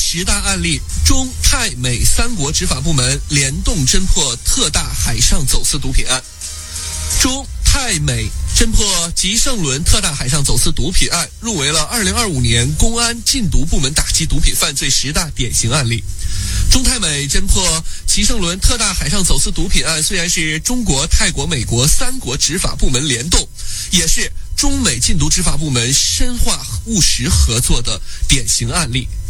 10大案例，中泰美3国执法部门联动侦破特大海上走私毒品案。中泰美侦破吉盛伦特大海上走私毒品案，入围了2025年公安禁毒部门打击毒品犯罪10大典型案例。中泰美侦破吉盛伦特大海上走私毒品案，虽然是中国、泰国、美国3国执法部门联动，也是中美禁毒执法部门深化务实合作的典型案例。